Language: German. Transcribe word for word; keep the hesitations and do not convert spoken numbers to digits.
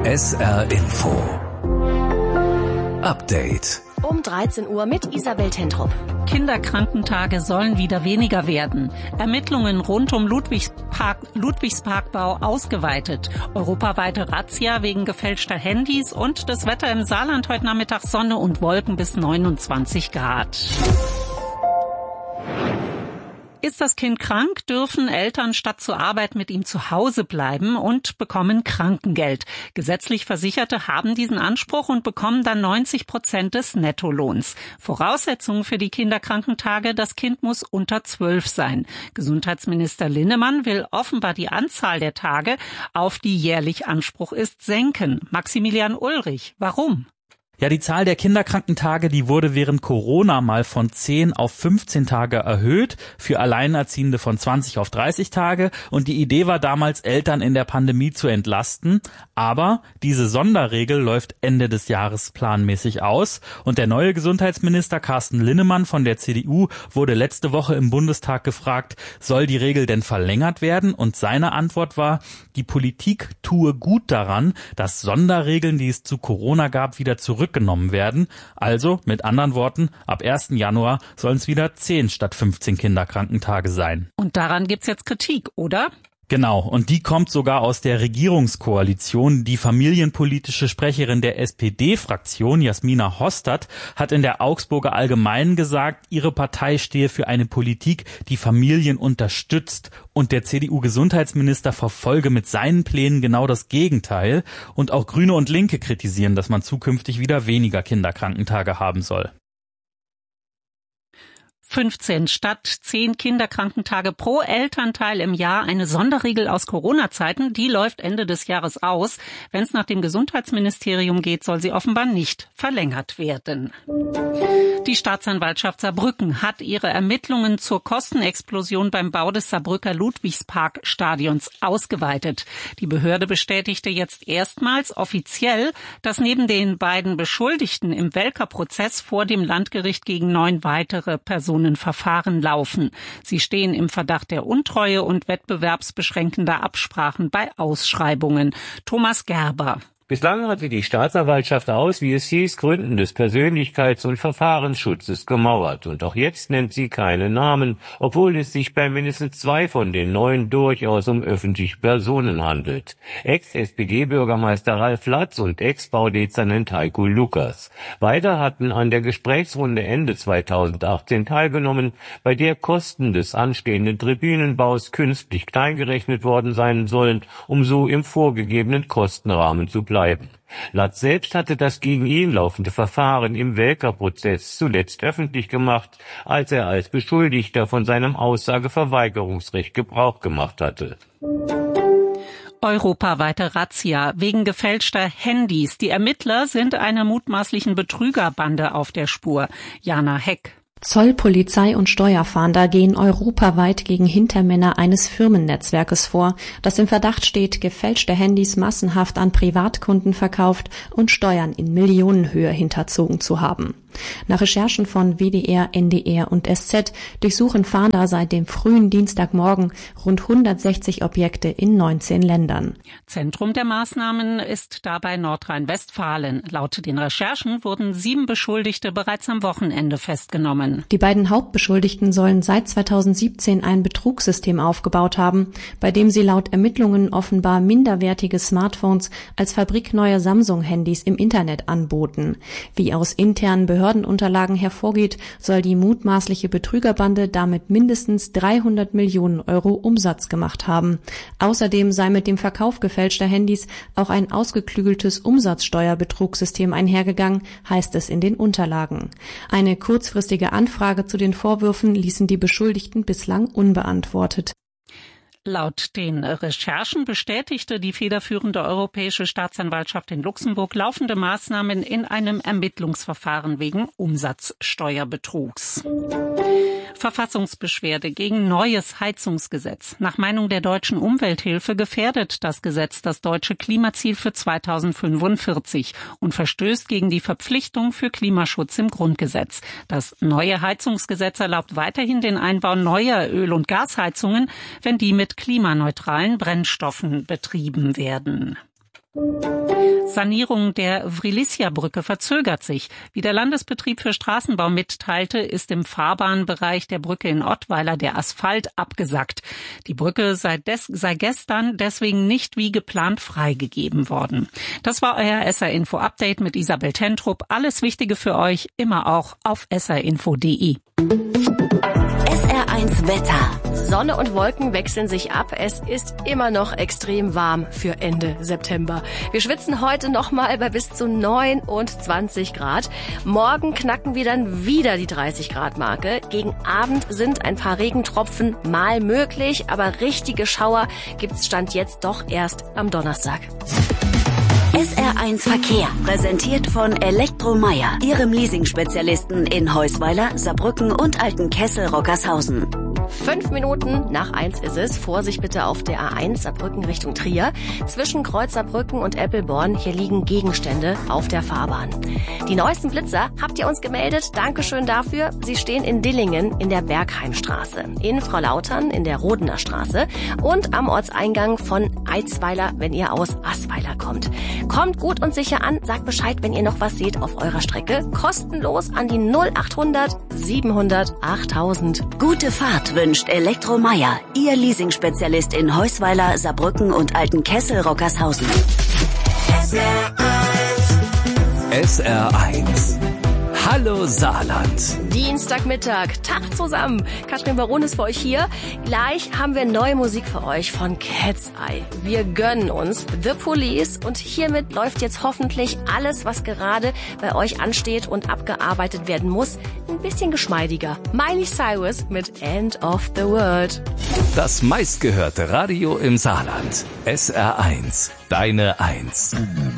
S R Info Update um dreizehn Uhr mit Isabel Tentrup. Kinderkrankentage sollen wieder weniger werden. Ermittlungen rund um Ludwigspark, Ludwigsparkbau ausgeweitet. Europaweite Razzia wegen gefälschter Handys und das Wetter im Saarland heute Nachmittag Sonne und Wolken bis neunundzwanzig Grad. Ist das Kind krank, dürfen Eltern statt zur Arbeit mit ihm zu Hause bleiben und bekommen Krankengeld. Gesetzlich Versicherte haben diesen Anspruch und bekommen dann neunzig Prozent des Nettolohns. Voraussetzung für die Kinderkrankentage, das Kind muss unter zwölf sein. Gesundheitsminister Linnemann will offenbar die Anzahl der Tage, auf die jährlich Anspruch ist, senken. Maximilian Ulrich, warum? Ja, die Zahl der Kinderkrankentage, die wurde während Corona mal von zehn auf fünfzehn Tage erhöht, für Alleinerziehende von zwanzig auf dreißig Tage. Und die Idee war damals, Eltern in der Pandemie zu entlasten. Aber diese Sonderregel läuft Ende des Jahres planmäßig aus. Und der neue Gesundheitsminister Carsten Linnemann von der C D U wurde letzte Woche im Bundestag gefragt, soll die Regel denn verlängert werden? Und seine Antwort war, die Politik tue gut daran, dass Sonderregeln, die es zu Corona gab, wieder zurück genommen werden. Also, mit anderen Worten, ab ersten Januar sollen es wieder zehn statt fünfzehn Kinderkrankentage sein. Und daran gibt's jetzt Kritik, oder? Genau, und die kommt sogar aus der Regierungskoalition. Die familienpolitische Sprecherin der S P D-Fraktion, Jasmina Hostert, hat in der Augsburger Allgemeinen gesagt, ihre Partei stehe für eine Politik, die Familien unterstützt. Und der C D U-Gesundheitsminister verfolge mit seinen Plänen genau das Gegenteil. Und auch Grüne und Linke kritisieren, dass man zukünftig wieder weniger Kinderkrankentage haben soll. fünfzehn statt zehn Kinderkrankentage pro Elternteil im Jahr, eine Sonderregel aus Corona-Zeiten, die läuft Ende des Jahres aus. Wenn es nach dem Gesundheitsministerium geht, soll sie offenbar nicht verlängert werden. Die Staatsanwaltschaft Saarbrücken hat ihre Ermittlungen zur Kostenexplosion beim Bau des Saarbrücker Ludwigspark-Stadions ausgeweitet. Die Behörde bestätigte jetzt erstmals offiziell, dass neben den beiden Beschuldigten im Welker-Prozess vor dem Landgericht gegen neun weitere Personen Verfahren laufen. Sie stehen im Verdacht der Untreue und wettbewerbsbeschränkender Absprachen bei Ausschreibungen. Thomas Gerber. Bislang hatte die Staatsanwaltschaft aus, wie es hieß, Gründen des Persönlichkeits- und Verfahrensschutzes gemauert. Und auch jetzt nennt sie keine Namen, obwohl es sich bei mindestens zwei von den neun durchaus um öffentliche Personen handelt. Ex-S P D-Bürgermeister Ralf Latz und Ex-Baudezernent Heiko Lukas. Beide hatten an der Gesprächsrunde Ende zweitausendachtzehn teilgenommen, bei der Kosten des anstehenden Tribünenbaus künstlich kleingerechnet worden sein sollen, um so im vorgegebenen Kostenrahmen zu bleiben. Bleiben. Latz selbst hatte das gegen ihn laufende Verfahren im Welker-Prozess zuletzt öffentlich gemacht, als er als Beschuldigter von seinem Aussageverweigerungsrecht Gebrauch gemacht hatte. Europaweite Razzia wegen gefälschter Handys. Die Ermittler sind einer mutmaßlichen Betrügerbande auf der Spur. Jana Heck. Zoll, Polizei und Steuerfahnder gehen europaweit gegen Hintermänner eines Firmennetzwerkes vor, das im Verdacht steht, gefälschte Handys massenhaft an Privatkunden verkauft und Steuern in Millionenhöhe hinterzogen zu haben. Nach Recherchen von W D R, N D R und S Z durchsuchen Fahnder seit dem frühen Dienstagmorgen rund hundertsechzig Objekte in neunzehn Ländern. Zentrum der Maßnahmen ist dabei Nordrhein-Westfalen. Laut den Recherchen wurden sieben Beschuldigte bereits am Wochenende festgenommen. Die beiden Hauptbeschuldigten sollen seit zweitausendsiebzehn ein Betrugssystem aufgebaut haben, bei dem sie laut Ermittlungen offenbar minderwertige Smartphones als fabrikneue Samsung-Handys im Internet anboten. Wie aus internen Behördenunterlagen hervorgeht, soll die mutmaßliche Betrügerbande damit mindestens dreihundert Millionen Euro Umsatz gemacht haben. Außerdem sei mit dem Verkauf gefälschter Handys auch ein ausgeklügeltes Umsatzsteuerbetrugsystem einhergegangen, heißt es in den Unterlagen. Eine kurzfristige Anfrage zu den Vorwürfen ließen die Beschuldigten bislang unbeantwortet. Laut den Recherchen bestätigte die federführende Europäische Staatsanwaltschaft in Luxemburg laufende Maßnahmen in einem Ermittlungsverfahren wegen Umsatzsteuerbetrugs. Verfassungsbeschwerde gegen neues Heizungsgesetz. Nach Meinung der Deutschen Umwelthilfe gefährdet das Gesetz das deutsche Klimaziel für zweitausendfünfundvierzig und verstößt gegen die Verpflichtung für Klimaschutz im Grundgesetz. Das neue Heizungsgesetz erlaubt weiterhin den Einbau neuer Öl- und Gasheizungen, wenn die mit klimaneutralen Brennstoffen betrieben werden. Sanierung der Vrilicia-Brücke verzögert sich. Wie der Landesbetrieb für Straßenbau mitteilte, ist im Fahrbahnbereich der Brücke in Ottweiler der Asphalt abgesackt. Die Brücke sei, des, sei gestern deswegen nicht wie geplant freigegeben worden. Das war euer S R Info Update mit Isabel Tentrup. Alles Wichtige für euch immer auch auf s r info punkt d e. S R eins Wetter. Sonne und Wolken wechseln sich ab. Es ist immer noch extrem warm für Ende September. Wir schwitzen heute nochmal bei bis zu neunundzwanzig Grad. Morgen knacken wir dann wieder die dreißig Grad Marke. Gegen Abend sind ein paar Regentropfen mal möglich, aber richtige Schauer gibt's Stand jetzt doch erst am Donnerstag. S R eins Verkehr, präsentiert von Elektromeier, Ihrem Leasing-Spezialisten in Heusweiler, Saarbrücken und Altenkessel-Rockershausen. Fünf Minuten nach eins ist es. Vorsicht bitte auf der A eins Saarbrücken Richtung Trier. Zwischen Kreuz Saarbrücken und Eppelborn, hier liegen Gegenstände auf der Fahrbahn. Die neuesten Blitzer habt ihr uns gemeldet. Dankeschön dafür. Sie stehen in Dillingen in der Bergheimstraße, in Fraulautern in der Rodener Straße und am Ortseingang von Eitzweiler, wenn ihr aus Assweiler kommt. Kommt gut und sicher an. Sagt Bescheid, wenn ihr noch was seht auf eurer Strecke. Kostenlos an die null achthundert siebenhundert achttausend. Gute Fahrt wünscht Elektromeier, Ihr Leasing-Spezialist in Heusweiler, Saarbrücken und Altenkessel-Rockershausen. S R eins. Hallo Saarland. Dienstagmittag, Tag zusammen. Katrin Baron ist für euch hier. Gleich haben wir neue Musik für euch von Cat's Eye. Wir gönnen uns The Police und hiermit läuft jetzt hoffentlich alles, was gerade bei euch ansteht und abgearbeitet werden muss, ein bisschen geschmeidiger. Miley Cyrus mit End of the World. Das meistgehörte Radio im Saarland. S R eins. Deine Eins.